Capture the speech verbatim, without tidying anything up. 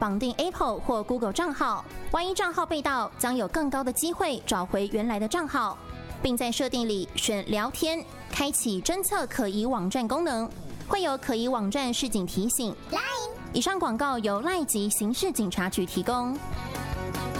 绑定 Apple 或 Google 账号，万一账号被盗，将有更高的机会找回原来的账号，并在设定里选聊天，开启侦测可疑网站功能，会有可疑网站示警提醒。以上广告由赖及刑事警察局提供。